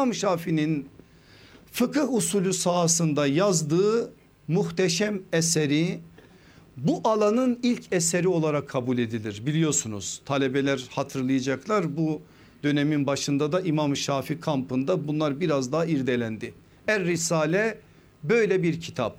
İmam Şafii'nin fıkıh usulü sahasında yazdığı muhteşem eseri bu alanın ilk eseri olarak kabul edilir. Biliyorsunuz, talebeler hatırlayacaklar, bu dönemin başında da İmam Şafii kampında bunlar biraz daha irdelendi. Er-Risale böyle bir kitap.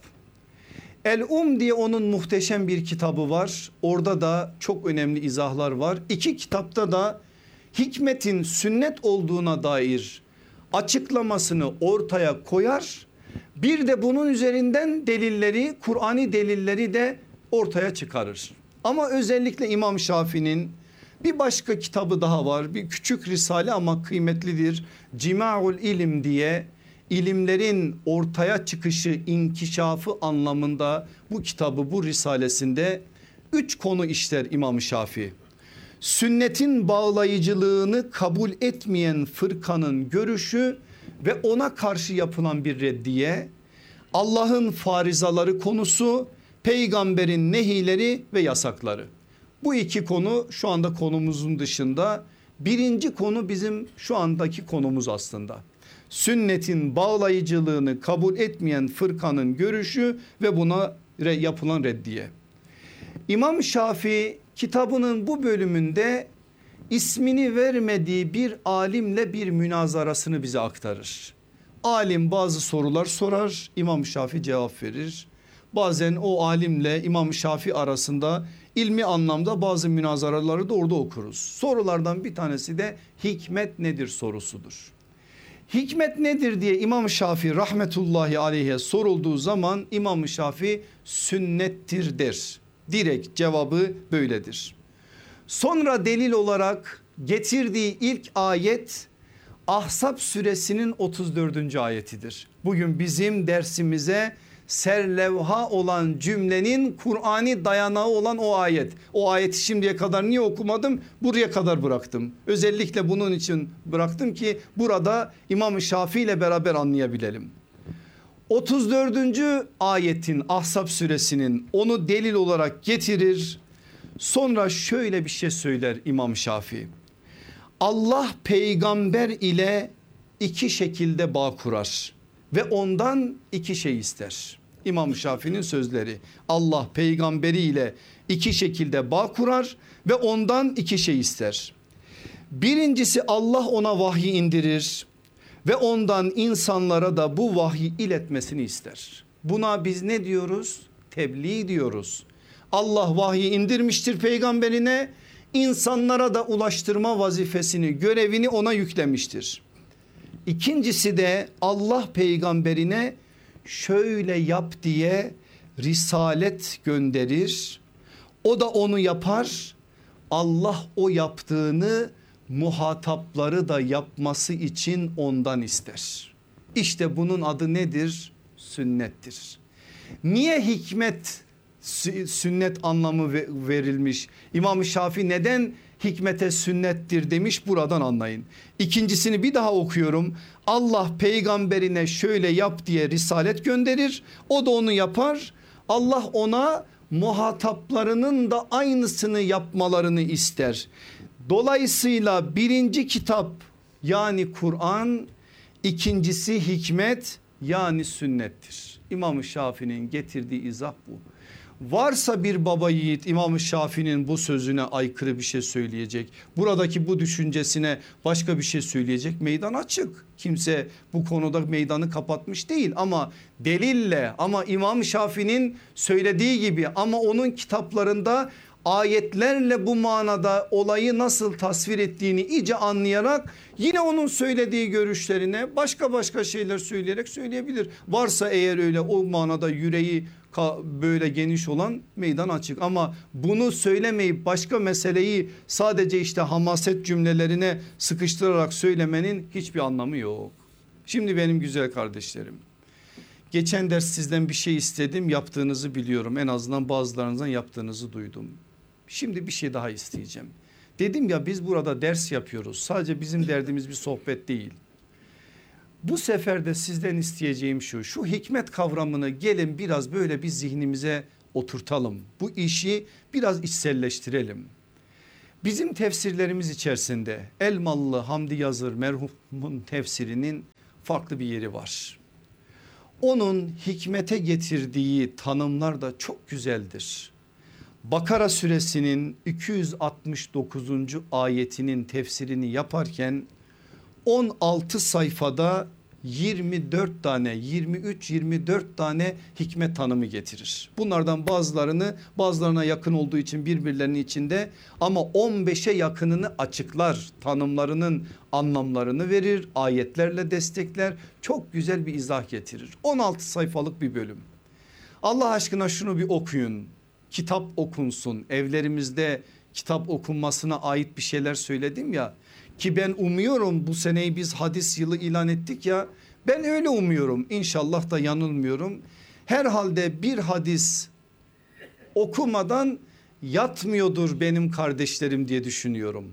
El-Um diye onun muhteşem bir kitabı var. Orada da çok önemli izahlar var. İki kitapta da hikmetin sünnet olduğuna dair açıklamasını ortaya koyar. Bir de bunun üzerinden delilleri, Kur'ani delilleri de ortaya çıkarır. Ama özellikle İmam Şafii'nin bir başka kitabı daha var. Bir küçük risale ama kıymetlidir. Cima'ul İlim diye, ilimlerin ortaya çıkışı, inkişafı anlamında bu kitabı, bu risalesinde 3 konu işler İmam Şafii. Sünnetin bağlayıcılığını kabul etmeyen fırkanın görüşü ve ona karşı yapılan bir reddiye, Allah'ın farizaları konusu, peygamberin nehileri ve yasakları. Bu 2 konu şu anda konumuzun dışında. Birinci konu bizim şu andaki konumuz aslında. Sünnetin bağlayıcılığını kabul etmeyen fırkanın görüşü ve buna yapılan reddiye. İmam Şafii kitabının bu bölümünde ismini vermediği bir alimle bir münazarasını bize aktarır. Alim bazı sorular sorar, İmam Şafii cevap verir. Bazen o alimle İmam Şafii arasında ilmi anlamda bazı münazaraları da orada okuruz. Sorulardan bir tanesi de hikmet nedir sorusudur. Hikmet nedir diye İmam Şafii rahmetullahi aleyhe sorulduğu zaman İmam Şafii sünnettir der. Direkt cevabı böyledir. Sonra delil olarak getirdiği ilk ayet Ahzab suresinin 34. ayetidir. Bugün bizim dersimize serlevha olan cümlenin Kur'ani dayanağı olan o ayet. O ayeti şimdiye kadar niye okumadım? Buraya kadar bıraktım. Özellikle bunun için bıraktım ki burada İmam Şafii ile beraber anlayabilelim. 34. ayetin Ahzab suresinin onu delil olarak getirir. Sonra şöyle bir şey söyler İmam Şafii. Allah peygamber ile 2 şekilde bağ kurar ve ondan 2 şey ister. İmam Şafii'nin sözleri. Allah peygamberiyle 2 şekilde bağ kurar ve ondan 2 şey ister. Birincisi Allah ona vahyi indirir ve ondan insanlara da bu vahyi iletmesini ister. Buna biz ne diyoruz? Tebliğ diyoruz. Allah vahyi indirmiştir peygamberine, insanlara da ulaştırma vazifesini, görevini ona yüklemiştir. İkincisi de Allah peygamberine şöyle yap diye risalet gönderir. O da onu yapar. Allah o yaptığını muhatapları da yapması için ondan ister. İşte bunun adı nedir? Sünnettir. Niye hikmet sünnet anlamı verilmiş? İmam Şafii neden hikmete sünnettir demiş, buradan anlayın. İkincisini bir daha okuyorum. Allah peygamberine şöyle yap diye risalet gönderir. O da onu yapar. Allah ona muhataplarının da aynısını yapmalarını ister. Dolayısıyla birinci kitap yani Kur'an, ikincisi hikmet yani sünnettir. İmam Şafii'nin getirdiği izah bu. Varsa bir baba yiğit İmam Şafii'nin bu sözüne aykırı bir şey söyleyecek, buradaki bu düşüncesine başka bir şey söyleyecek, meydan açık. Kimse bu konuda meydanı kapatmış değil ama delille, ama İmam Şafii'nin söylediği gibi, ama onun kitaplarında ayetlerle bu manada olayı nasıl tasvir ettiğini iyice anlayarak yine onun söylediği görüşlerine başka şeyler söyleyerek söyleyebilir. Varsa eğer öyle o manada yüreği böyle geniş olan, meydan açık. Ama bunu söylemeyip başka meseleyi sadece işte hamaset cümlelerine sıkıştırarak söylemenin hiçbir anlamı yok. Şimdi benim güzel kardeşlerim, geçen ders sizden bir şey istedim, yaptığınızı biliyorum. En azından bazılarınızdan yaptığınızı duydum. Şimdi bir şey daha isteyeceğim. Dedim ya, biz burada ders yapıyoruz. Sadece bizim derdimiz bir sohbet değil. Bu sefer de sizden isteyeceğim şu hikmet kavramını gelin biraz böyle bir zihnimize oturtalım. Bu işi biraz içselleştirelim. Bizim tefsirlerimiz içerisinde Elmalı Hamdi Yazır merhumun tefsirinin farklı bir yeri var. Onun hikmete getirdiği tanımlar da çok güzeldir. Bakara suresinin 269. ayetinin tefsirini yaparken 16 sayfada 24 tane 23-24 tane hikmet tanımı getirir. Bunlardan bazılarına yakın olduğu için birbirlerinin içinde ama 15'e yakınını açıklar, tanımlarının anlamlarını verir, ayetlerle destekler, çok güzel bir izah getirir. 16 sayfalık bir bölüm. Allah aşkına şunu bir okuyun, kitap okunsun. Evlerimizde kitap okunmasına ait bir şeyler söyledim ya. Ki ben umuyorum, bu seneyi biz hadis yılı ilan ettik ya, ben öyle umuyorum, İnşallah da yanılmıyorum. Herhalde bir hadis okumadan yatmıyordur benim kardeşlerim diye düşünüyorum.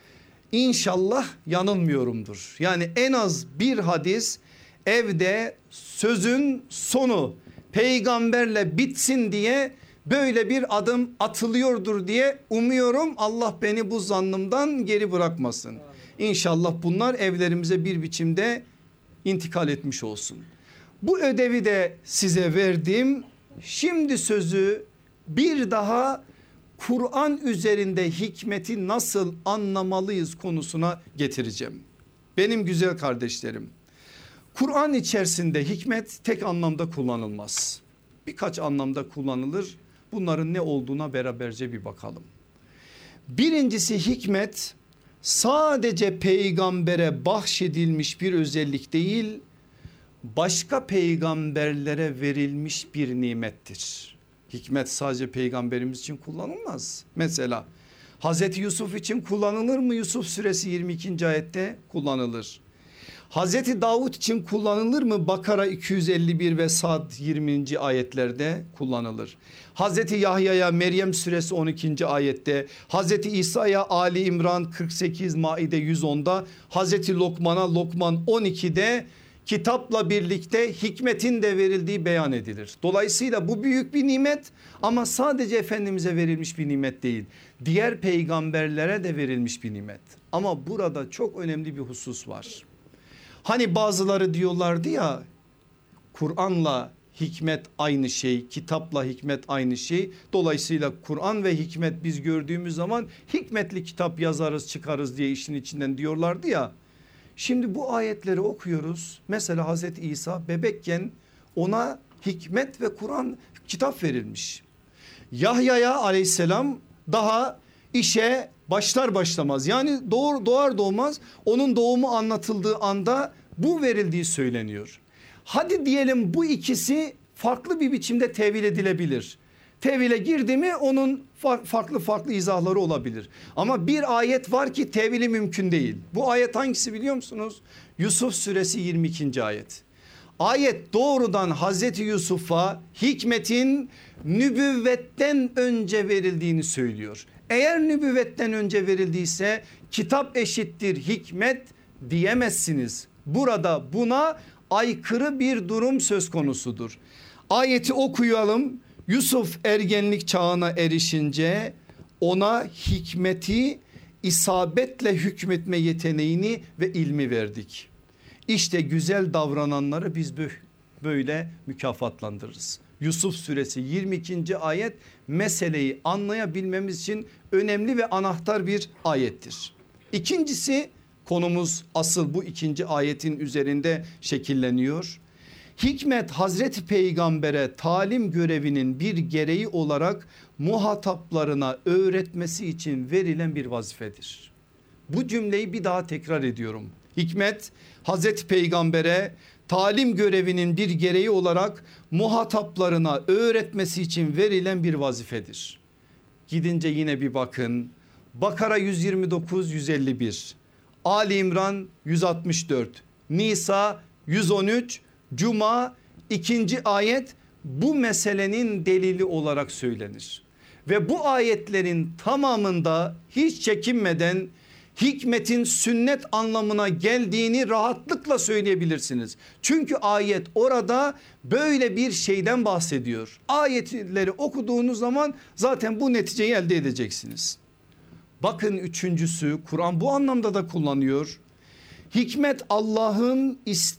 İnşallah yanılmıyorumdur. Yani en az bir hadis evde, sözün sonu peygamberle bitsin diye böyle bir adım atılıyordur diye umuyorum. Allah beni bu zannımdan geri bırakmasın. İnşallah bunlar evlerimize bir biçimde intikal etmiş olsun. Bu ödevi de size verdim. Şimdi sözü bir daha Kur'an üzerinde hikmeti nasıl anlamalıyız konusuna getireceğim. Benim güzel kardeşlerim, Kur'an içerisinde hikmet tek anlamda kullanılmaz. Birkaç anlamda kullanılır. Bunların ne olduğuna beraberce bir bakalım. Birincisi, hikmet sadece peygambere bahşedilmiş bir özellik değil, başka peygamberlere verilmiş bir nimettir. Hikmet sadece peygamberimiz için kullanılmaz. Mesela Hazreti Yusuf için kullanılır mı? Yusuf suresi 22. ayette kullanılır. Hazreti Davut için kullanılır mı? Bakara 251 ve Sad 20. ayetlerde kullanılır. Hazreti Yahya'ya Meryem suresi 12. ayette, Hazreti İsa'ya Ali İmran 48, Maide 110'da, Hazreti Lokman'a Lokman 12'de kitapla birlikte hikmetin de verildiği beyan edilir. Dolayısıyla bu büyük bir nimet ama sadece Efendimiz'e verilmiş bir nimet değil. Diğer peygamberlere de verilmiş bir nimet. Ama burada çok önemli bir husus var. Hani bazıları diyorlardı ya, Kur'an'la hikmet aynı şey, kitapla hikmet aynı şey. Dolayısıyla Kur'an ve hikmet biz gördüğümüz zaman hikmetli kitap yazarız çıkarız diye işin içinden diyorlardı ya. Şimdi bu ayetleri okuyoruz. Mesela Hazreti İsa bebekken ona hikmet ve Kur'an kitap verilmiş. Yahya'ya aleyhisselam daha işe başlar başlamaz, yani doğar doğmaz onun doğumu anlatıldığı anda bu verildiği söyleniyor. Hadi diyelim bu ikisi farklı bir biçimde tevil edilebilir. Tevile girdi mi onun farklı izahları olabilir. Ama bir ayet var ki tevili mümkün değil. Bu ayet hangisi biliyor musunuz? Yusuf suresi 22. ayet. Ayet doğrudan Hazreti Yusuf'a hikmetin nübüvvetten önce verildiğini söylüyor. Eğer nübüvvetten önce verildiyse kitap eşittir hikmet diyemezsiniz. Burada buna aykırı bir durum söz konusudur. Ayeti okuyalım. Yusuf ergenlik çağına erişince ona hikmeti, isabetle hükmetme yeteneğini ve ilmi verdik. İşte güzel davrananları biz böyle mükafatlandırırız. Yusuf suresi 22. ayet meseleyi anlayabilmemiz için önemli ve anahtar bir ayettir. İkincisi, konumuz asıl bu ikinci ayetin üzerinde şekilleniyor. Hikmet Hazreti Peygamber'e talim görevinin bir gereği olarak muhataplarına öğretmesi için verilen bir vazifedir. Bu cümleyi bir daha tekrar ediyorum. Hikmet Hazreti Peygamber'e talim görevinin bir gereği olarak muhataplarına öğretmesi için verilen bir vazifedir. Gidince yine bir bakın. Bakara 129-151, Ali İmran 164, Nisa 113, Cuma 2. ayet bu meselenin delili olarak söylenir. Ve bu ayetlerin tamamında hiç çekinmeden hikmetin sünnet anlamına geldiğini rahatlıkla söyleyebilirsiniz. Çünkü ayet orada böyle bir şeyden bahsediyor. Ayetleri okuduğunuz zaman zaten bu neticeyi elde edeceksiniz. Bakın üçüncüsü, Kur'an bu anlamda da kullanıyor. Hikmet Allah'ın